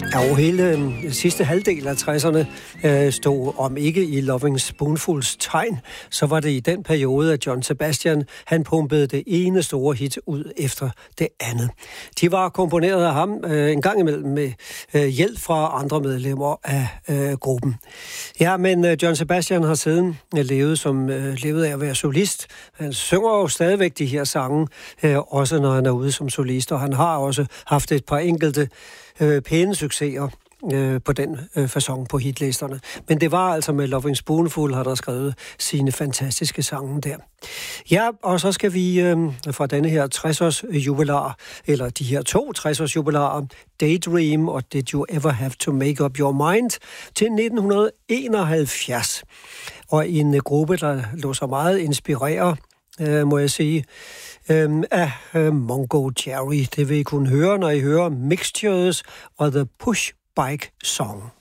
Ja, og hele sidste halvdel af 60'erne stod, om ikke i Loving Spoonfuls tegn, så var det i den periode, at John Sebastian, han pumpede det ene store hit ud efter det andet. De var komponeret af ham en gang imellem med hjælp fra andre medlemmer af gruppen. Ja, men John Sebastian har siden levet af at være solist. Han synger jo stadigvæk de her sange, også når han er ude som solist, og han har også haft et par enkelte pæne succeser på den facon på hitlisterne. Men det var altså med Loving Spoonful, har der skrevet sine fantastiske sange der. Ja, og så skal vi fra denne her 60'ers jubilar, eller de her 2 60'ers jubilarer, Daydream og Did You Ever Have to Make Up Your Mind, til 1971. Og en gruppe, der lå så meget inspirere, må jeg sige, af Mungo Jerry. Det vil I kunne høre, når I hører Mixtures og The Push Bike Song.